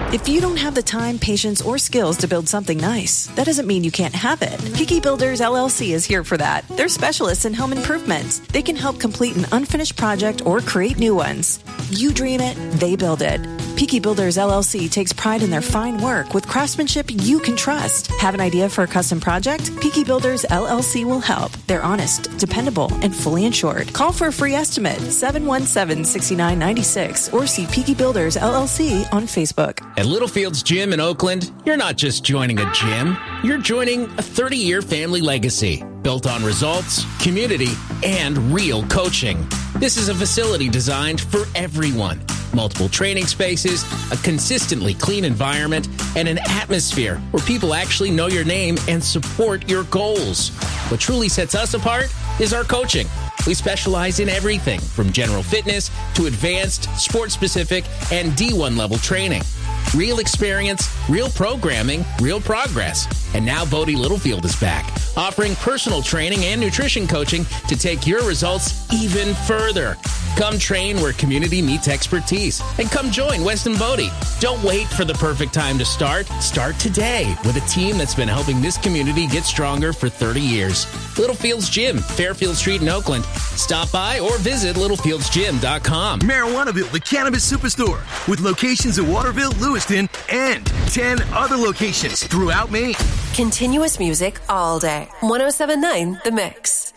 If you don't have the time, patience, or skills to build something nice, that doesn't mean you can't have it. Peaky Builders LLC is here for that. They're specialists in home improvement. They can help complete an unfinished project or create new ones. You dream it, they build it. Peaky Builders LLC takes pride in their fine work with craftsmanship you can trust. Have an idea for a custom project? Peaky Builders LLC will help. They're honest, dependable, and fully insured. Call for a free estimate, 717-6996, or see Peaky Builders LLC on Facebook. At Littlefield's Gym in Oakland, you're not just joining a gym, you're joining a 30-year family legacy built on results, community, and real coaching. This is a facility designed for everyone. Multiple training spaces, a consistently clean environment, and an atmosphere where people actually know your name and support your goals. What truly sets us apart is our coaching. We specialize in everything from general fitness to advanced, sport-specific, and D1 level training. Real experience, real programming, real progress. And now Bodie Littlefield is back, offering personal training and nutrition coaching to take your results even further. Come train where community meets expertise. And come join Weston Bodie. Don't wait for the perfect time to start. Start today with a team that's been helping this community get stronger for 30 years. Littlefield's Gym, Fairfield Street in Oakland. Stop by or visit littlefieldsgym.com. Marijuanaville, the cannabis superstore, with locations in Waterville, Lewiston, and 10 other locations throughout Maine. Continuous music all day. 107.9 The Mix.